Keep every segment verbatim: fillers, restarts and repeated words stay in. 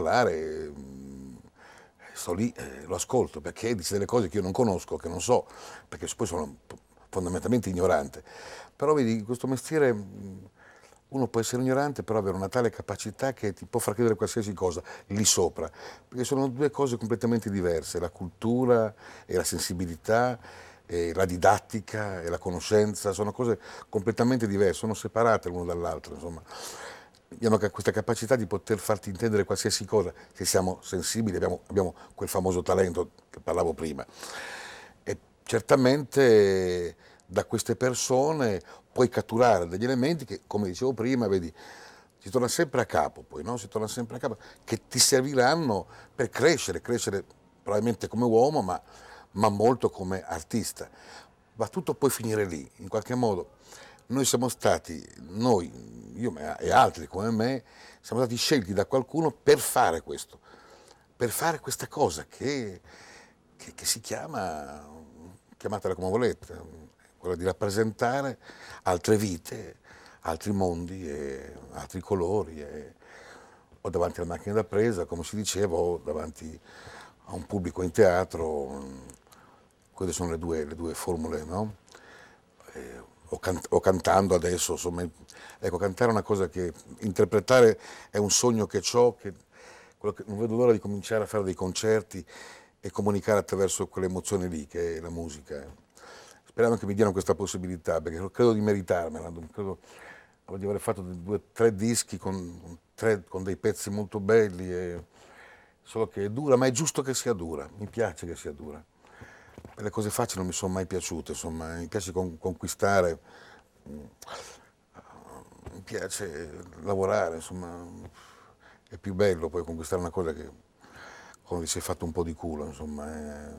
parlare, mh, sto lì, eh, lo ascolto, perché dice delle cose che io non conosco, che non so, perché poi sono fondamentalmente ignorante. Però vedi, questo mestiere, mh, uno può essere ignorante, però avere una tale capacità che ti può far credere qualsiasi cosa lì sopra, perché sono due cose completamente diverse, la cultura e la sensibilità, e la didattica e la conoscenza, sono cose completamente diverse, sono separate l'uno dall'altro, insomma. Abbiamo questa capacità di poter farti intendere qualsiasi cosa, se siamo sensibili, abbiamo, abbiamo quel famoso talento che parlavo prima. E certamente da queste persone puoi catturare degli elementi che, come dicevo prima, vedi, si torna sempre a capo, poi, no? Si torna sempre a capo, che ti serviranno per crescere, crescere probabilmente come uomo, ma, ma molto come artista. Va tutto poi finire lì, in qualche modo. Noi siamo stati, noi, io e altri come me, siamo stati scelti da qualcuno per fare questo, per fare questa cosa che, che, che si chiama, chiamatela come volete, quella di rappresentare altre vite, altri mondi, e altri colori, e, o davanti alla macchina da presa, come si diceva, o davanti a un pubblico in teatro. Queste sono le due, le due formule, no? Eh, o, can- o cantando adesso, insomma, ecco, cantare è una cosa che, interpretare è un sogno che ho, che, quello che non vedo l'ora di cominciare a fare dei concerti e comunicare attraverso quell'emozione lì, che è la musica. Speriamo che mi diano questa possibilità, perché credo di meritarmela, credo di aver fatto due o tre dischi con, tre, con dei pezzi molto belli, e, solo che è dura, ma è giusto che sia dura, mi piace che sia dura. Le cose facili non mi sono mai piaciute, insomma, mi piace con, conquistare, mi piace lavorare, insomma, è più bello poi conquistare una cosa che come si è fatto un po' di culo, insomma. È,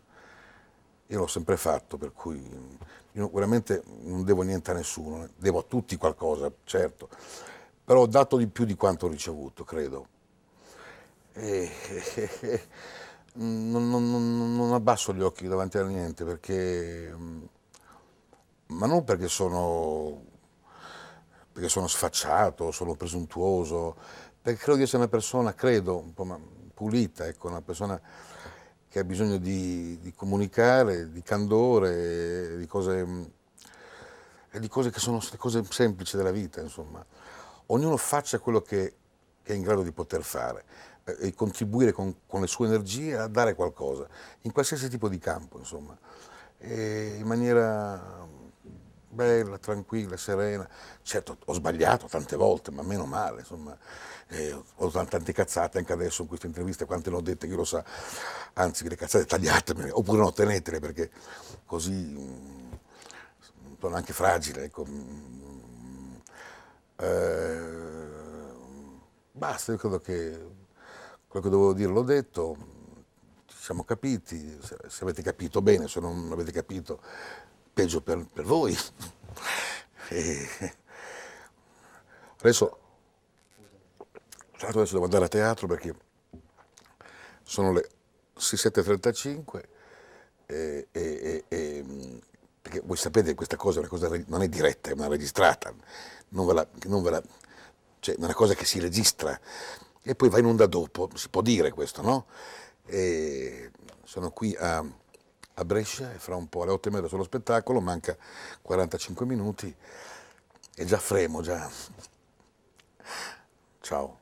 io l'ho sempre fatto, per cui io veramente non devo niente a nessuno, devo a tutti qualcosa, certo, però ho dato di più di quanto ho ricevuto, credo. E, e, e, non, non- non- non abbasso gli occhi davanti a niente, perché, ma non perché sono, perché sono sfacciato, sono presuntuoso, perché credo di essere una persona, credo, un po' ma- pulita, ecco, una persona che ha bisogno di, di comunicare, di candore, di cose, e di cose che sono le cose semplici della vita, insomma. Ognuno faccia quello che, che è in grado di poter fare, eh, e contribuire con, con le sue energie a dare qualcosa, in qualsiasi tipo di campo, insomma, e in maniera bella, tranquilla, serena. Certo, ho sbagliato tante volte, ma meno male, insomma. Eh, ho tante cazzate anche adesso in queste interviste, quante ne ho dette, chi lo sa, anzi le cazzate tagliatemele, oppure no, tenetele, perché così mh, sono anche fragile, ecco. Mh, eh, basta, io credo che quello che dovevo dire l'ho detto, ci siamo capiti, se, se avete capito bene, se non avete capito peggio per, per voi. E adesso, tra l'altro adesso devo andare a teatro perché sono le sette e trentacinque, e, e, e, e, perché voi sapete questa cosa, è una cosa non è diretta, è una registrata, non ve la, non ve la, cioè, è una cosa che si registra e poi va in onda dopo, si può dire questo, no? E sono qui a, a Brescia e fra un po' alle otto e mezza sullo spettacolo, manca quarantacinque minuti e già fremo, già. Ciao.